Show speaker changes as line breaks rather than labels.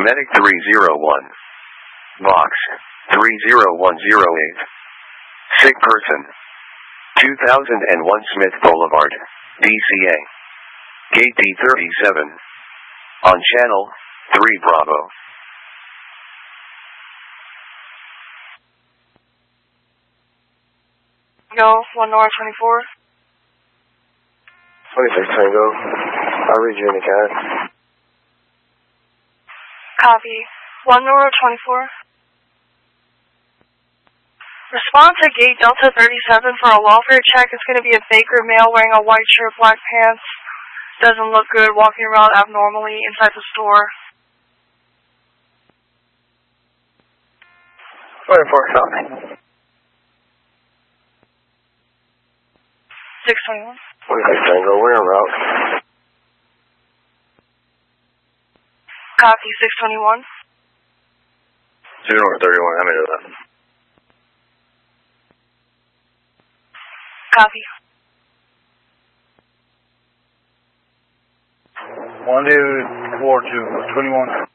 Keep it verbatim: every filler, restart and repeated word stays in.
Medic three zero one. Box three zero one zero eight. Sick person. two thousand one Smith Boulevard, D C A. Gate D thirty-seven. On channel three Bravo.
Go, one Nora twenty-four.
twenty-six Tango. I'll read you in the cat.
Copy. one Nora twenty-four. Respond to gate Delta thirty-seven for a welfare check. It's going to be a Baker male wearing a white shirt, black pants. Doesn't look good, walking around abnormally inside the store.
twenty-four, copy.
six twenty-one.
twenty-six Tango, we're en route.
Copy, six twenty-one.
two North thirty-one, how many of that?
Copy.
one two four two, twenty-one.